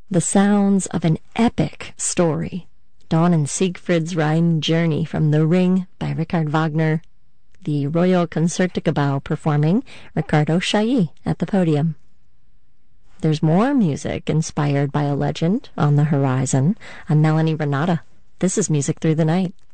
The sounds of an epic story. Dawn and Siegfried's Rhine Journey from The Ring by Richard Wagner. The Royal Concertgebouw performing Riccardo Chailly at the podium. There's more music inspired by a legend on the horizon. I'm Melanie Renata. This is Music Through the Night.